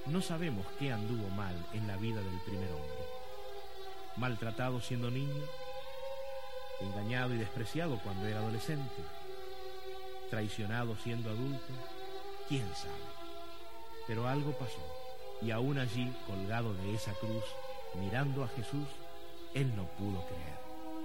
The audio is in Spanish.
No sabemos qué anduvo mal en la vida del primer hombre. Maltratado siendo niño, engañado y despreciado cuando era adolescente, traicionado siendo adulto, quién sabe. Pero algo pasó, y aún allí, colgado de esa cruz, mirando a Jesús, él no pudo creer.